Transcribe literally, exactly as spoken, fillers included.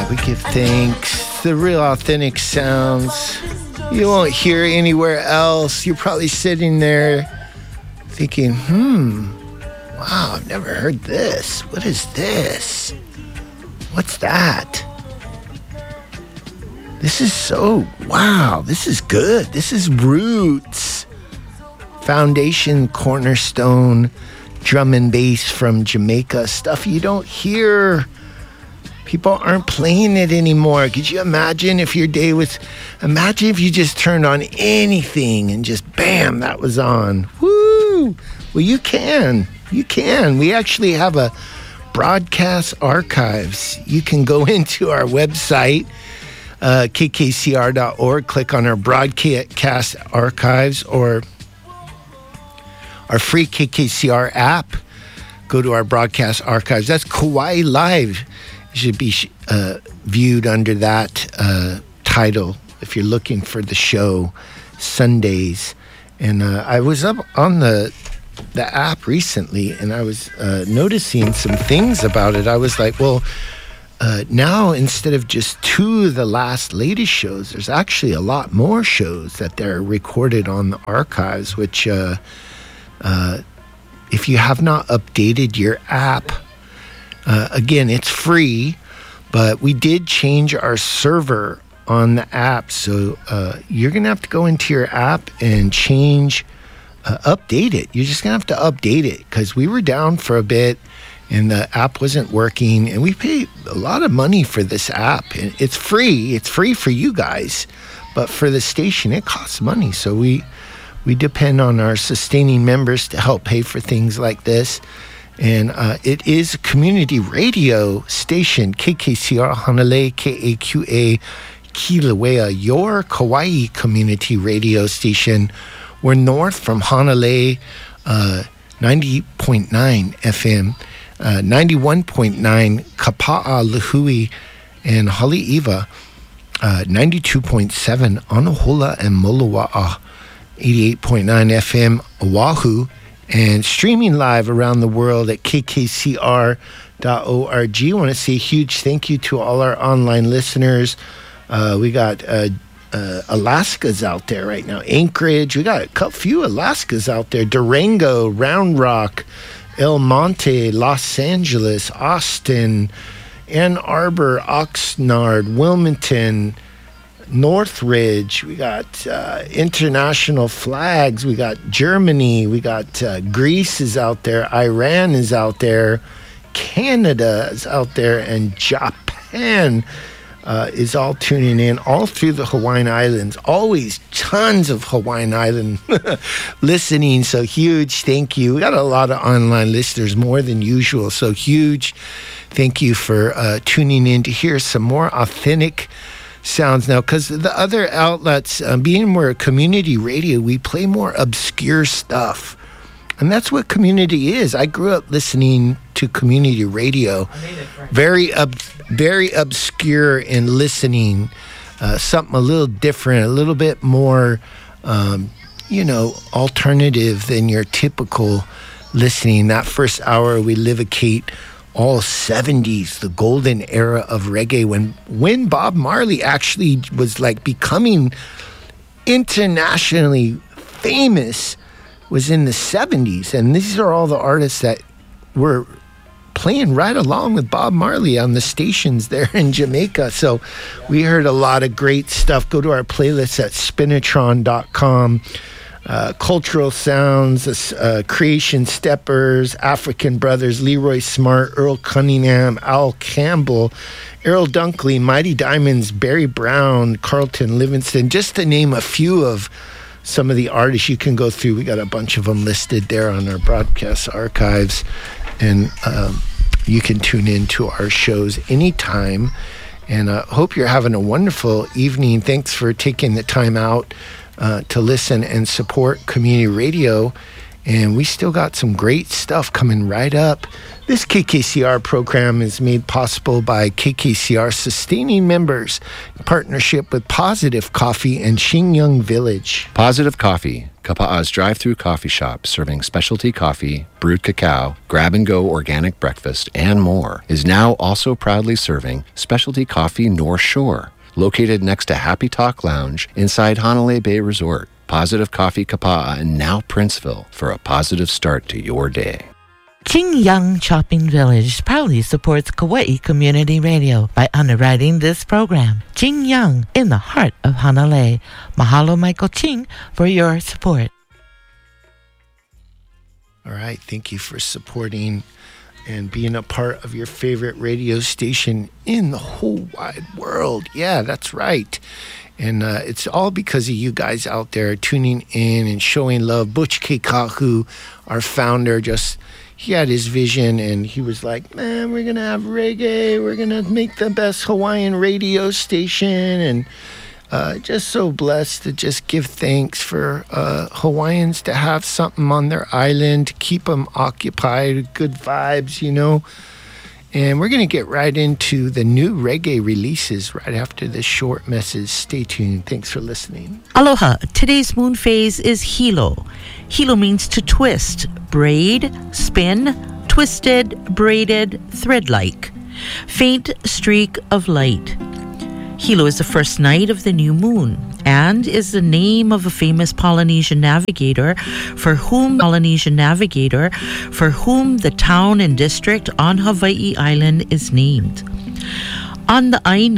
We give thanks. The real authentic sounds you won't hear anywhere else. You're probably sitting there thinking, hmm, wow, I've never heard this. What is this? What's that? This is so, wow, this is good. This is roots. Foundation, cornerstone, drum and bass from Jamaica. Stuff you don't hear. People aren't playing it anymore. Could you imagine if your day was... Imagine if you just turned on anything and just, bam, that was on. Woo! Well, you can. You can. We actually have a broadcast archives. You can go into our website, uh, K K C R dot org, click on our broadcast archives or our free K K C R app. Go to our broadcast archives. That's Kauai Live. Should be uh, viewed under that uh, title if you're looking for the show Sundays. And uh, I was up on the the app recently, and I was uh, noticing some things about it. I was like, well, uh, now instead of just two of the last latest shows, there's actually a lot more shows that they're recorded on the archives, which uh, uh, if you have not updated your app, Uh, again, it's free, but we did change our server on the app. So uh, you're going to have to go into your app and change, uh, update it. You're just going to have to update it because we were down for a bit and the app wasn't working. And we paid a lot of money for this app. And it's free. It's free for you guys. But for the station, it costs money. So we, we depend on our sustaining members to help pay for things like this. And uh, it is a community radio station, K K C R Hanalei, K A Q A, Kilauea, your Kauai community radio station. We're north from Hanalei, uh, ninety point nine F M, uh, ninety-one point nine Kapa'a Lihue and Haleiwa, uh, ninety-two point seven Anahola and Moloa'a, eighty-eight point nine F M Oahu, and streaming live around the world at K K C R dot org. I want to say a huge thank you to all our online listeners. Uh, we got uh, uh, Alaska's out there right now. Anchorage. We got a couple, few Alaska's out there. Durango, Round Rock, El Monte, Los Angeles, Austin, Ann Arbor, Oxnard, Wilmington, Northridge. We got uh, international flags. We got Germany. We got uh, Greece is out there. Iran is out there. Canada is out there. And Japan uh, is all tuning in all through the Hawaiian Islands. Always tons of Hawaiian Island listening. So huge thank you. We got a lot of online listeners, more than usual. So huge thank you for uh, tuning in to hear some more authentic sounds now, because the other outlets, um, being we're a community radio, we play more obscure stuff, and that's what community is. I grew up listening to community radio, very ob- very obscure and listening, uh, something a little different, a little bit more, um, you know, alternative than your typical listening. That first hour, we livicate all seventies, the golden era of reggae, when when Bob Marley actually was like becoming internationally famous, was in the seventies. And these are all the artists that were playing right along with Bob Marley on the stations there in Jamaica. So we heard a lot of great stuff. Go to our playlist at spinatron dot com. Uh, cultural sounds, uh, Creation Steppers, African Brothers, Leroy Smart, Earl Cunningham, Al Campbell, Errol Dunkley, Mighty Diamonds, Barry Brown, Carlton Livingston, just to name a few of some of the artists you can go through. We got a bunch of them listed there on our broadcast archives, and um, you can tune in to our shows anytime. And I uh, hope you're having a wonderful evening. Thanks for taking the time out Uh, to listen and support community radio. And we still got some great stuff coming right up. This K K C R program is made possible by K K C R sustaining members in partnership with Positive Coffee and Xingyang Village. Positive Coffee, Kapa'a's drive-through coffee shop serving specialty coffee, brewed cacao, grab-and-go organic breakfast, and more, is now also proudly serving specialty coffee North Shore, located next to Happy Talk Lounge inside Hanalei Bay Resort. Positive Coffee Kapa'a and now Princeville for a positive start to your day. Xingyang Shopping Village proudly supports Kauai Community Radio by underwriting this program. Xingyang, in the heart of Hanalei. Mahalo, Michael Ching, for your support. All right, thank you for supporting and being a part of your favorite radio station in the whole wide world. Yeah, that's right. And uh, it's all because of you guys out there tuning in and showing love. Butch Keikahu, our founder, just... he had his vision, and he was like, man, we're going to have reggae. We're going to make the best Hawaiian radio station. And uh, just so blessed to just give thanks for uh, Hawaiians to have something on their island, to keep them occupied, good vibes, you know. And we're going to get right into the new reggae releases right after this short message. Stay tuned. Thanks for listening. Aloha. Today's moon phase is Hilo. Hilo means to twist, braid, spin, twisted, braided, thread-like. Faint streak of light. Hilo is the first night of the new moon and is the name of a famous Polynesian navigator for whom Polynesian navigator for whom the town and district on Hawaii Island is named. On the island